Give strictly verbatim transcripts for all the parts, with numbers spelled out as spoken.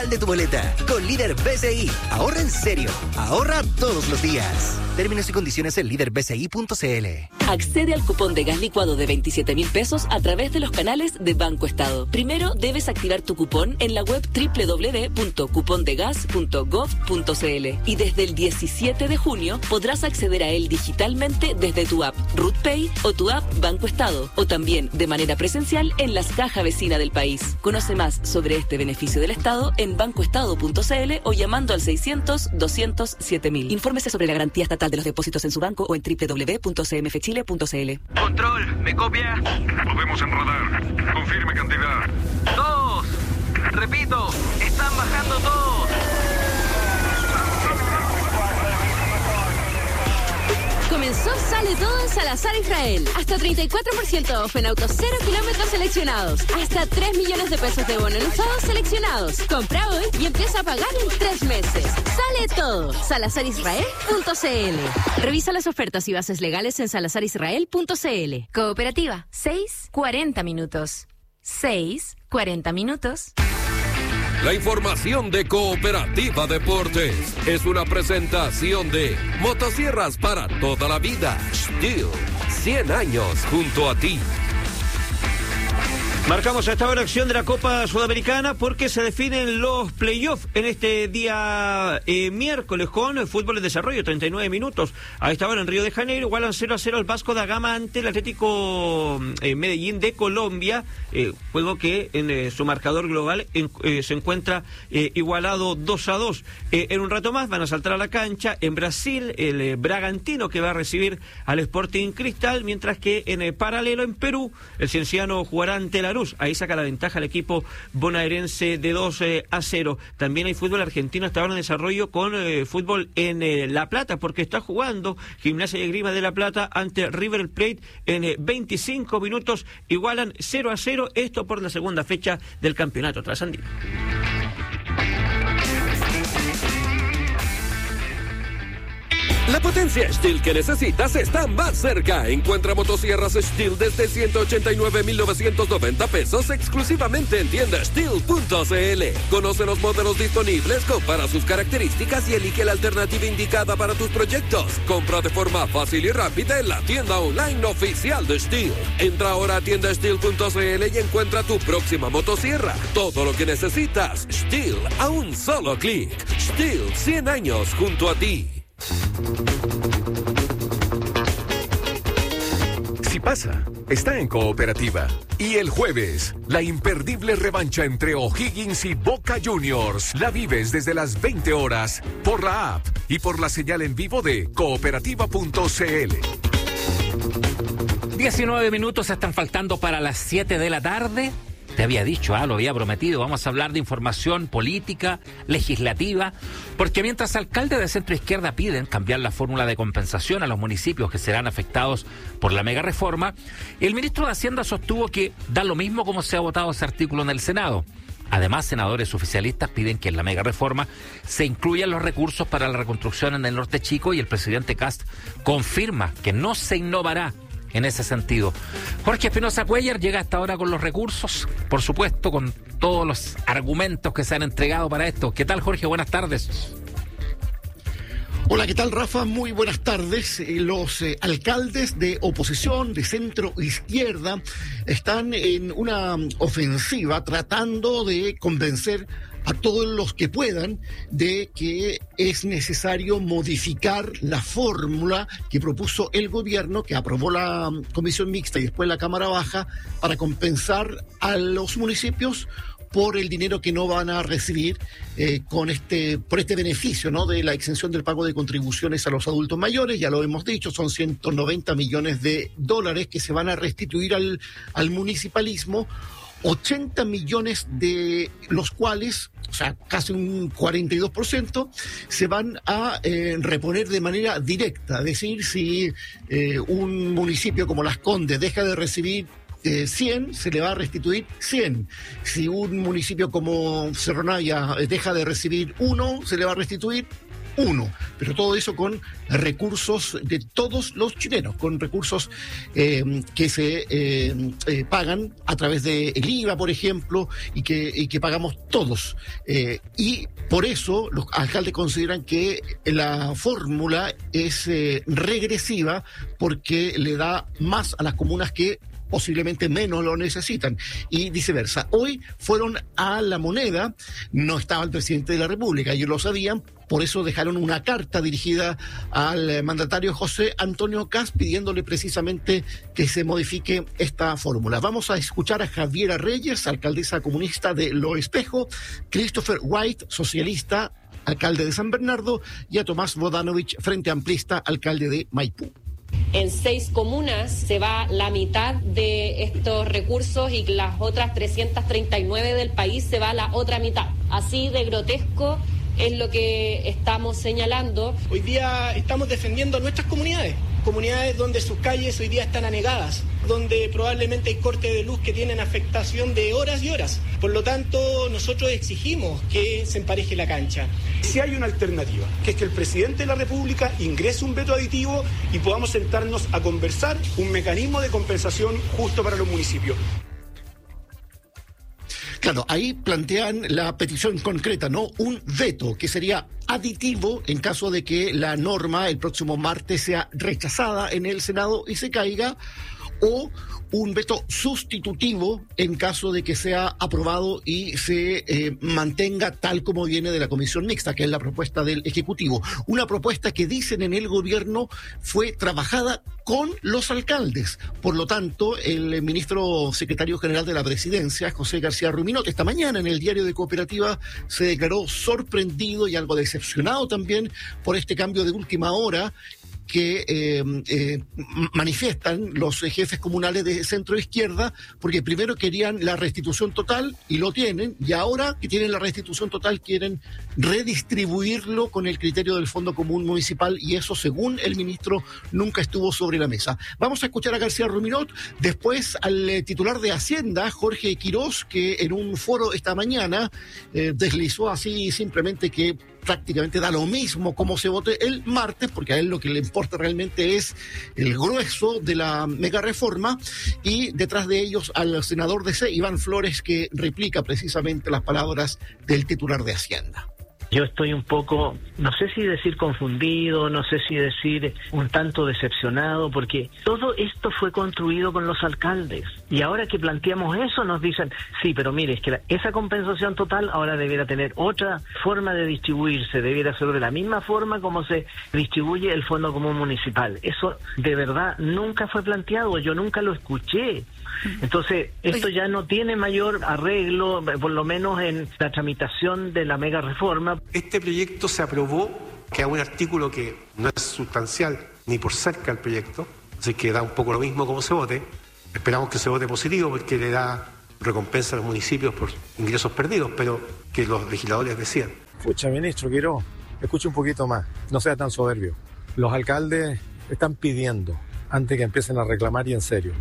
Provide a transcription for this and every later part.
de tu boleta. Con Líder B C I. Ahorra en serio. Ahorra todos los días. Términos y condiciones en líder b c i punto c l. Accede al cupón de gas licuado de veintisiete mil pesos a través de los canales de Banco Estado. Primero debes activar tu cupón en la web doble u doble u doble u punto cupondegas punto gov punto c l y desde el diecisiete de junio podrás acceder a él digitalmente desde tu app RootPay o tu app Banco Estado o también de manera presencial en las cajas vecinas del país. Conoce más sobre este beneficio del Estado en bancoestado punto c l o llamando al seiscientos, doscientos, siete mil. Infórmese sobre la garantía estatal de los depósitos en su banco o en doble u doble u doble u punto c m f chile punto c l. Control, ¿me copia? Lo vemos en radar. Confirme cantidad. Dos. Repito, están bajando todos. Comenzó Sale Todo en Salazar Israel. Hasta treinta y cuatro por ciento off en autos cero kilómetros seleccionados. Hasta tres millones de pesos de bono en usados seleccionados. Compra hoy y empieza a pagar en tres meses. Sale Todo. salazar israel punto c l. Revisa las ofertas y bases legales en salazar israel punto c l. Cooperativa. seis, cuarenta minutos. seis, cuarenta minutos. La información de Cooperativa Deportes es una presentación de motosierras para toda la vida. Stihl, cien años junto a ti. Marcamos esta hora acción de la Copa Sudamericana porque se definen los playoffs en este día eh, miércoles con el fútbol en desarrollo, treinta y nueve minutos. A esta hora en Río de Janeiro igualan cero a cero al Vasco da Gama ante el Atlético eh, Medellín de Colombia, eh, juego que en eh, su marcador global en, eh, se encuentra eh, igualado dos a dos. Eh, en un rato más van a saltar a la cancha en Brasil el eh, Bragantino, que va a recibir al Sporting Cristal, mientras que en el paralelo en Perú el Cienciano jugará ante la Luz. Ahí saca la ventaja el equipo bonaerense de dos a cero. También hay fútbol argentino hasta ahora en desarrollo con eh, fútbol en eh, La Plata, porque está jugando Gimnasia y Esgrima de La Plata ante River Plate en eh, veinticinco minutos. Igualan cero a cero, esto por la segunda fecha del campeonato trasandino. La potencia Stihl que necesitas está más cerca. Encuentra motosierras Stihl desde ciento ochenta y nueve mil novecientos noventa pesos exclusivamente en tienda stihl punto c l. Conoce los modelos disponibles, compara sus características y elige la alternativa indicada para tus proyectos. Compra de forma fácil y rápida en la tienda online oficial de Stihl. Entra ahora a tienda stihl punto c l y encuentra tu próxima motosierra. Todo lo que necesitas, Stihl a un solo clic. Stihl, cien años junto a ti. Si pasa, está en Cooperativa. Y el jueves, la imperdible revancha entre O'Higgins y Boca Juniors. La vives desde las veinte horas por la app y por la señal en vivo de cooperativa punto c l. diecinueve minutos están faltando para las siete de la tarde. Te había dicho, ah, lo había prometido, vamos a hablar de información política, legislativa, porque mientras alcaldes de centro izquierda piden cambiar la fórmula de compensación a los municipios que serán afectados por la mega reforma, el ministro de Hacienda sostuvo que da lo mismo como se ha votado ese artículo en el Senado. Además, senadores oficialistas piden que en la mega reforma se incluyan los recursos para la reconstrucción en el Norte Chico y el presidente Kast confirma que no se innovará en ese sentido. Jorge Espinosa Cuellar llega hasta ahora con los recursos, por supuesto, con todos los argumentos que se han entregado para esto. ¿Qué tal, Jorge? Buenas tardes. Hola, ¿qué tal, Rafa? Muy buenas tardes. Los eh, alcaldes de oposición, de centro izquierda, están en una ofensiva tratando de convencer a todos los que puedan de que es necesario modificar la fórmula que propuso el gobierno, que aprobó la comisión mixta y después la Cámara Baja, para compensar a los municipios por el dinero que no van a recibir eh, con este por este beneficio, ¿no?, de la exención del pago de contribuciones a los adultos mayores. Ya lo hemos dicho, son ciento noventa millones de dólares que se van a restituir al, al municipalismo, ochenta millones de los cuales, o sea, casi un cuarenta y dos por ciento, se van a eh, reponer de manera directa. Es decir, si eh, un municipio como Las Condes deja de recibir Eh, cien, se le va a restituir cien. Si un municipio como Cerro Navia deja de recibir uno, se le va a restituir uno, pero todo eso con recursos de todos los chilenos, con recursos eh, que se eh, eh, pagan a través del I V A, por ejemplo, y que, y que pagamos todos. Eh, y por eso los alcaldes consideran que la fórmula es eh, regresiva porque le da más a las comunas que posiblemente menos lo necesitan, y viceversa. Hoy fueron a La Moneda, no estaba el presidente de la República, ellos lo sabían, por eso dejaron una carta dirigida al mandatario José Antonio Kast pidiéndole precisamente que se modifique esta fórmula. Vamos a escuchar a Javiera Reyes, alcaldesa comunista de Lo Espejo, Christopher White, socialista, alcalde de San Bernardo, y a Tomás Bodanovich, frente amplista, alcalde de Maipú. En seis comunas se va la mitad de estos recursos y las otras trescientas treinta y nueve del país se va la otra mitad. Así de grotesco es lo que estamos señalando. Hoy día estamos defendiendo a nuestras comunidades, comunidades donde sus calles hoy día están anegadas, donde probablemente hay cortes de luz que tienen afectación de horas y horas. Por lo tanto, nosotros exigimos que se empareje la cancha. Si hay una alternativa, que es que el presidente de la República ingrese un veto aditivo y podamos sentarnos a conversar un mecanismo de compensación justo para los municipios. Claro, ahí plantean la petición concreta, ¿no? Un veto que sería aditivo en caso de que la norma el próximo martes sea rechazada en el Senado y se caiga, o un veto sustitutivo en caso de que sea aprobado y se eh, mantenga tal como viene de la comisión mixta, que es la propuesta del Ejecutivo. Una propuesta que dicen en el gobierno fue trabajada con los alcaldes. Por lo tanto, el ministro secretario general de la Presidencia, José García Ruminot, esta mañana en el diario de Cooperativa se declaró sorprendido y algo decepcionado también por este cambio de última hora que eh, eh, manifiestan los jefes comunales de centro izquierda, porque primero querían la restitución total y lo tienen, y ahora que tienen la restitución total quieren redistribuirlo con el criterio del Fondo Común Municipal, y eso, según el ministro, nunca estuvo sobre la mesa. Vamos a escuchar a García Ruminot, después al eh, titular de Hacienda, Jorge Quirós, que en un foro esta mañana eh, deslizó así simplemente que prácticamente da lo mismo cómo se vote el martes, porque a él lo que le importa realmente es el grueso de la mega reforma, y detrás de ellos al senador D C, Iván Flores, que replica precisamente las palabras del titular de Hacienda. Yo estoy un poco, no sé si decir confundido, no sé si decir un tanto decepcionado, porque todo esto fue construido con los alcaldes. Y ahora que planteamos eso nos dicen, sí, pero mire, es que la, esa compensación total ahora debiera tener otra forma de distribuirse, debiera ser de la misma forma como se distribuye el Fondo Común Municipal. Eso de verdad nunca fue planteado, yo nunca lo escuché. Entonces, esto ya no tiene mayor arreglo, por lo menos en la tramitación de la mega reforma. Este proyecto se aprobó, que es un artículo que no es sustancial ni por cerca el proyecto, así que da un poco lo mismo cómo se vote. Esperamos que se vote positivo porque le da recompensa a los municipios por ingresos perdidos, pero que los legisladores decían. Escucha, ministro Quirós, escuche un poquito más, no sea tan soberbio. Los alcaldes están pidiendo, antes que empiecen a reclamar y en serio.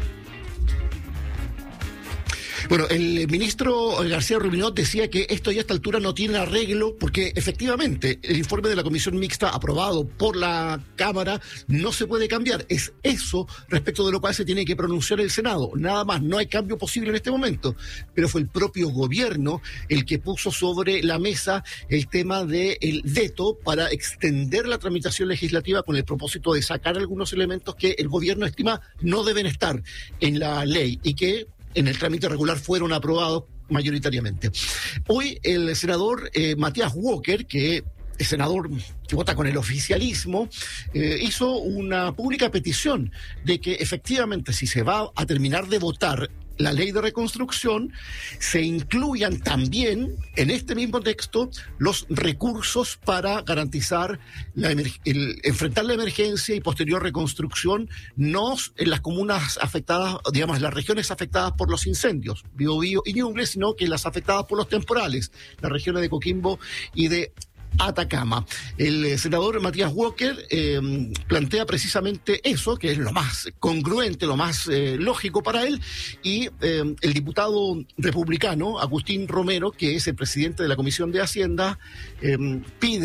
Bueno, el ministro García Ruminot decía que esto ya a esta altura no tiene arreglo porque efectivamente el informe de la comisión mixta aprobado por la Cámara no se puede cambiar. Es eso respecto de lo cual se tiene que pronunciar el Senado. Nada más, no hay cambio posible en este momento. Pero fue el propio gobierno el que puso sobre la mesa el tema del veto para extender la tramitación legislativa con el propósito de sacar algunos elementos que el gobierno estima no deben estar en la ley y que en el trámite regular fueron aprobados mayoritariamente. Hoy el senador eh, Matías Walker, que es senador que vota con el oficialismo, eh, hizo una pública petición de que efectivamente si se va a terminar de votar la ley de reconstrucción, se incluyan también en este mismo texto los recursos para garantizar la emer- el, enfrentar la emergencia y posterior reconstrucción, no en las comunas afectadas, digamos, en las regiones afectadas por los incendios, Biobío y Ñuble, sino que las afectadas por los temporales, las regiones de Coquimbo y de Atacama. El senador Matías Walker eh, plantea precisamente eso, que es lo más congruente, lo más eh, lógico para él, y eh, el diputado republicano Agustín Romero, que es el presidente de la Comisión de Hacienda, eh, pide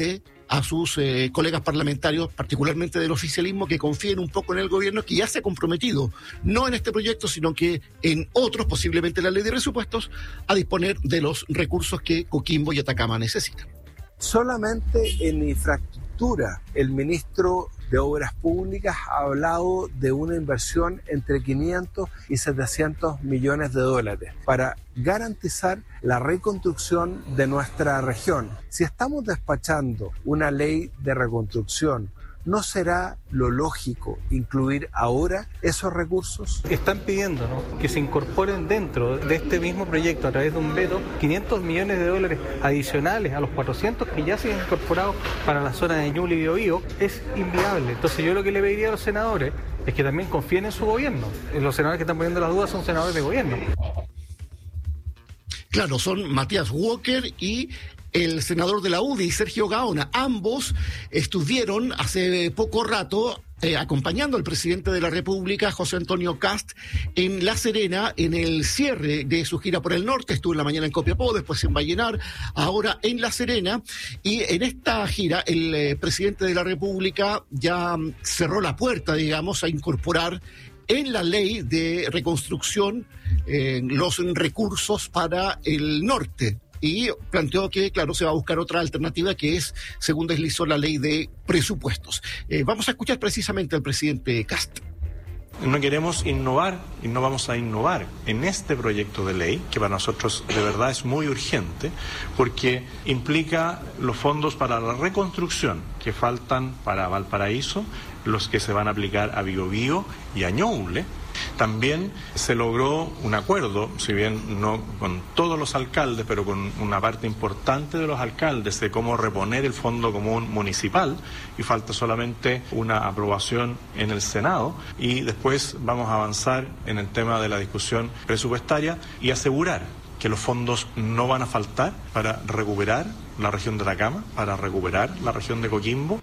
a sus eh, colegas parlamentarios, particularmente del oficialismo, que confíen un poco en el gobierno, que ya se ha comprometido, no en este proyecto, sino que en otros, posiblemente la ley de presupuestos, a disponer de los recursos que Coquimbo y Atacama necesitan. Solamente en infraestructura, el ministro de Obras Públicas ha hablado de una inversión entre quinientos y setecientos millones de dólares para garantizar la reconstrucción de nuestra región. Si estamos despachando una ley de reconstrucción, ¿no será lo lógico incluir ahora esos recursos? Están pidiendo, ¿no?, que se incorporen dentro de este mismo proyecto a través de un veto quinientos millones de dólares adicionales a los cuatrocientos que ya se han incorporado para la zona de Ñuble y Biobío. Es inviable. Entonces yo lo que le pediría a los senadores es que también confíen en su gobierno. Los senadores que están poniendo las dudas son senadores de gobierno. Claro, son Matías Walker y el senador de la U D I, Sergio Gaona. Ambos estuvieron hace poco rato eh, acompañando al presidente de la República, José Antonio Kast, en La Serena, en el cierre de su gira por el norte. Estuvo en la mañana en Copiapó, después en Vallenar, ahora en La Serena. Y en esta gira, el eh, presidente de la República ya um, cerró la puerta, digamos, a incorporar en la ley de reconstrucción eh, los recursos para el norte. Y planteó que, claro, se va a buscar otra alternativa que es, según deslizó la ley de presupuestos. Eh, vamos a escuchar precisamente al presidente Kast. No queremos innovar y no vamos a innovar en este proyecto de ley, que para nosotros de verdad es muy urgente, porque implica los fondos para la reconstrucción que faltan para Valparaíso, los que se van a aplicar a Biobío y a Ñuble. También se logró un acuerdo, si bien no con todos los alcaldes, pero con una parte importante de los alcaldes, de cómo reponer el Fondo Común Municipal, y falta solamente una aprobación en el Senado, y después vamos a avanzar en el tema de la discusión presupuestaria y asegurar que los fondos no van a faltar para recuperar la región de Atacama, para recuperar la región de Coquimbo.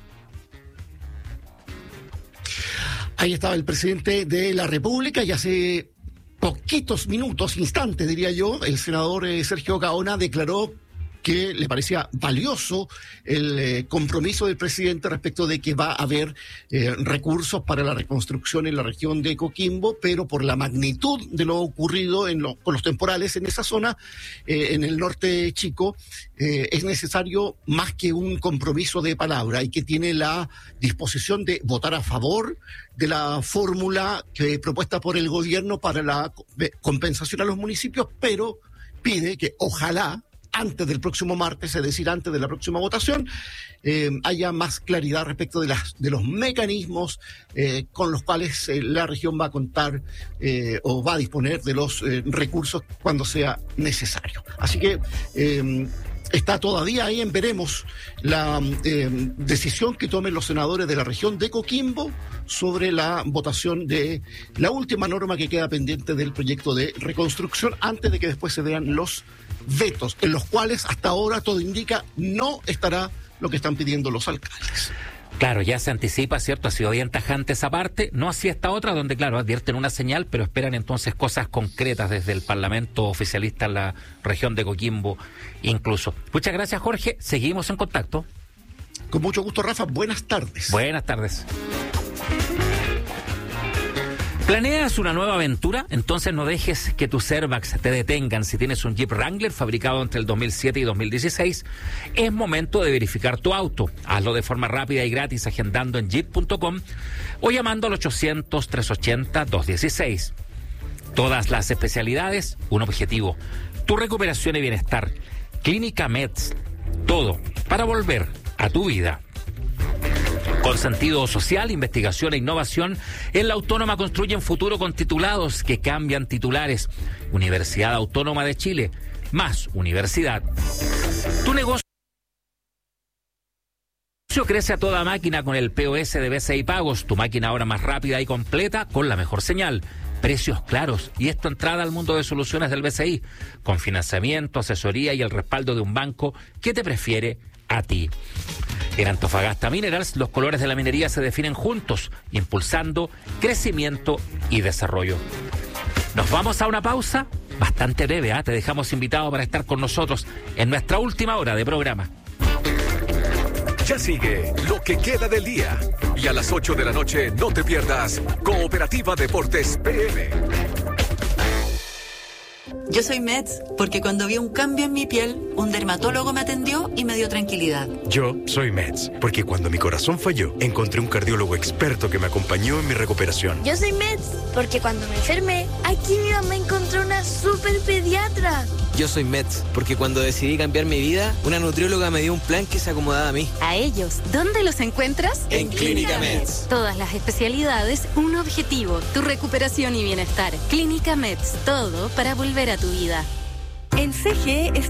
Ahí estaba el presidente de la República y hace poquitos minutos, instantes diría yo, el senador eh, Sergio Gaona declaró que le parecía valioso el eh, compromiso del presidente respecto de que va a haber eh, recursos para la reconstrucción en la región de Coquimbo, pero por la magnitud de lo ocurrido en lo, con los temporales en esa zona, eh, en el norte chico, eh, es necesario más que un compromiso de palabra y que tiene la disposición de votar a favor de la fórmula que propuesta por el gobierno para la compensación a los municipios, pero pide que ojalá antes del próximo martes, es decir, antes de la próxima votación, eh, haya más claridad respecto de, las, de los mecanismos eh, con los cuales eh, la región va a contar eh, o va a disponer de los eh, recursos cuando sea necesario. Así que eh, está todavía ahí en veremos la eh, decisión que tomen los senadores de la región de Coquimbo sobre la votación de la última norma que queda pendiente del proyecto de reconstrucción antes de que después se vean los vetos, en los cuales hasta ahora todo indica no estará lo que están pidiendo los alcaldes. Claro, ya se anticipa, ¿cierto? Ha sido bien tajante esa parte, no así esta otra, donde, claro, advierten una señal, pero esperan entonces cosas concretas desde el Parlamento oficialista en la región de Coquimbo, incluso. Muchas gracias, Jorge. Seguimos en contacto. Con mucho gusto, Rafa. Buenas tardes. Buenas tardes. ¿Planeas una nueva aventura? Entonces no dejes que tus airbags te detengan. Si tienes un Jeep Wrangler fabricado entre el dos mil siete y dos mil dieciséis, es momento de verificar tu auto. Hazlo de forma rápida y gratis agendando en jeep punto com o llamando al ochocientos, trescientos ochenta, doscientos dieciséis. Todas las especialidades, un objetivo: tu recuperación y bienestar. Clínica Meds, todo para volver a tu vida. Con sentido social, investigación e innovación, en la Autónoma construyen futuro con titulados que cambian titulares. Universidad Autónoma de Chile, más universidad. Tu negocio crece a toda máquina con el P O S de B C I Pagos, tu máquina ahora más rápida y completa con la mejor señal. Precios claros y es tu entrada al mundo de soluciones del B C I, con financiamiento, asesoría y el respaldo de un banco que te prefiere a ti. En Antofagasta Minerals, los colores de la minería se definen juntos, impulsando crecimiento y desarrollo. Nos vamos a una pausa bastante breve, ¿eh? Te dejamos invitado para estar con nosotros en nuestra última hora de programa. Ya sigue lo que queda del día. Y a las ocho de la noche no te pierdas Cooperativa Deportes P M. Yo soy Meds porque cuando vi un cambio en mi piel, un dermatólogo me atendió y me dio tranquilidad. Yo soy Meds porque cuando mi corazón falló, encontré un cardiólogo experto que me acompañó en mi recuperación. Yo soy Meds porque cuando me enfermé, aquí mi mamá encontró una super pediatra. Yo soy Meds porque cuando decidí cambiar mi vida, una nutrióloga me dio un plan que se acomodaba a mí. A ellos, ¿dónde los encuentras? En Clínica Meds. Todas las especialidades, un objetivo, tu recuperación y bienestar. Clínica Meds, todo para volver a tu vida. En C G E